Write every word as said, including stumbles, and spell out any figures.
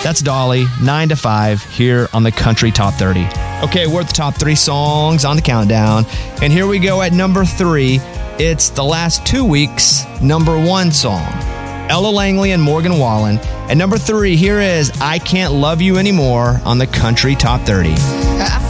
That's Dolly, nine to five, here on the Country Top thirty. Okay, we're at the top three songs on the countdown. And here we go at number three. It's the last two weeks' number one song. Ella Langley and Morgan Wallen. At number three, here is I Can't Love You Anymore on the Country Top thirty.